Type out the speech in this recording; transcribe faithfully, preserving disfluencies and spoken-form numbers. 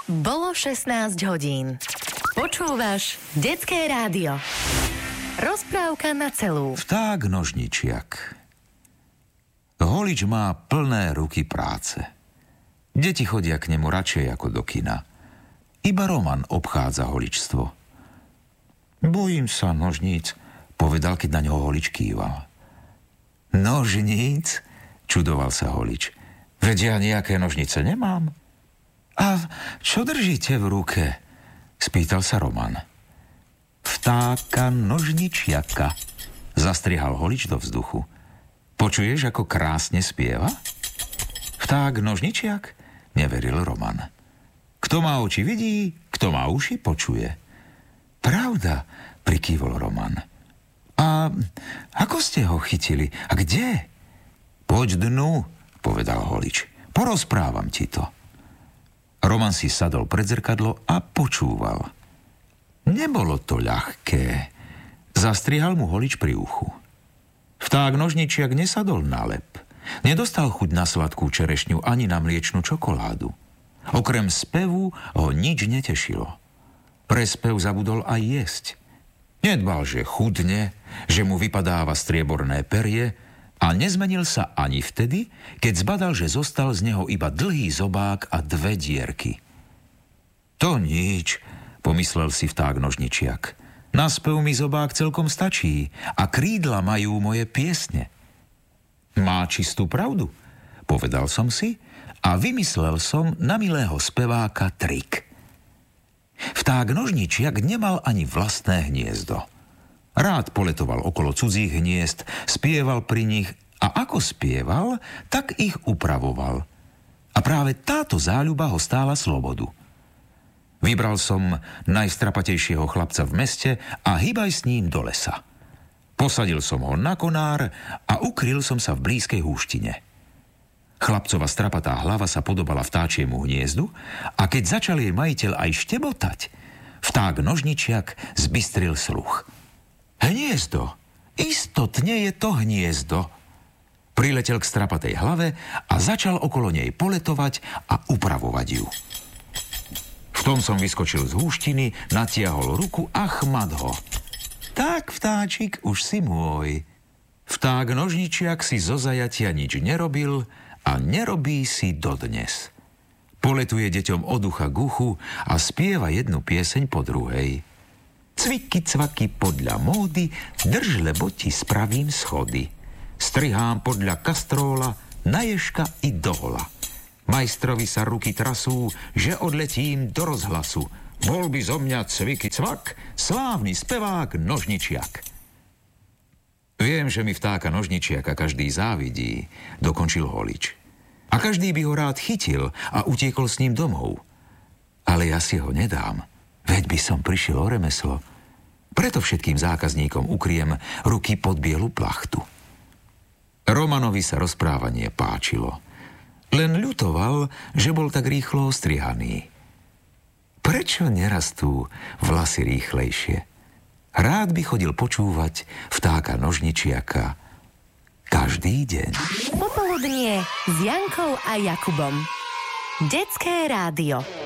Bolo šestnásť hodín. Počúvaš Detské rádio. Rozprávka na celú. Vták nožničiak. Holič má plné ruky práce. Deti chodia k nemu radšej ako do kina. Iba Roman obchádza holičstvo. Bojím sa nožníc, povedal, keď na ňoho Holič kýval. Nožníc? Čudoval sa Holič. Veď ja nejaké nožnice nemám. A čo držíte v ruke? Spýtal sa Roman. Vtáka nožničiaka, zastrihal Holič do vzduchu. Počuješ, ako krásne spieva? Vták nožničiak? Neveril Roman. Kto má oči vidí, kto má uši počuje. Pravda, prikývol Roman. A ako ste ho chytili? A kde? Poď dnu, povedal Holič. Porozprávam ti to. Roman si sadol pred zrkadlo a počúval. Nebolo to ľahké. Zastrihal mu Holič pri uchu. Vták nožničiak nesadol na lep. Nedostal chuť na sladkú čerešňu ani na mliečnu čokoládu. Okrem spevu ho nič netešilo. Pre spev zabudol aj jesť. Nedbal, že chudne, že mu vypadáva strieborné perie a nezmenil sa ani vtedy, keď zbadal, že zostal z neho iba dlhý zobák a dve dierky. To nič, pomyslel si vták nožničiak. Na spev mi zobák celkom stačí a krídla majú moje piesne. Má čistú pravdu, povedal som si a vymyslel som na milého speváka trik. Vták nožničiak nemal ani vlastné hniezdo. Rád poletoval okolo cudzích hniezd, spieval pri nich a ako spieval, tak ich upravoval. A práve táto záľuba ho stála slobodu. Vybral som najstrapatejšieho chlapca v meste a hýbaj s ním do lesa. Posadil som ho na konár a ukryl som sa v blízkej húštine. Chlapcova strapatá hlava sa podobala vtáčiemu hniezdu a keď začal jej majiteľ aj štebotať, vták nožničiak zbystril sluch. Hniezdo! Istotne je to hniezdo! Priletel k strapatej hlave a začal okolo nej poletovať a upravovať ju. V tom som vyskočil z húštiny, natiahol ruku a chmat ho. Tak, vtáčik, už si môj. Vták nožničiak si zo zajatia nič nerobil a nerobí si dodnes. Poletuje deťom od ucha k uchu a spieva jednu pieseň po druhej. Cviky, cvaky podľa módy, drž, lebo ti spravím schody. Strihám podľa kastróla, na ježka i dohola. Majstrovi sa ruky trasú, že odletím do rozhlasu. Bol by zo mňa cviky cvak, slávny spevák nožničiak. Viem, že mi vtáka nožničiaka každý závidí, dokončil Holič. A každý by ho rád chytil a utiekol s ním domov. Ale ja si ho nedám, veď by som prišiel o remeslo. Preto všetkým zákazníkom ukriem ruky pod bielu plachtu. Romanovi sa rozprávanie páčilo. Len ľutoval, že bol tak rýchlo ostrihaný. Prečo nerastú vlasy rýchlejšie? Rád by chodil počúvať vtáka nožničiaka každý deň. Popoludnie s Jankou a Jakubom. Detské rádio.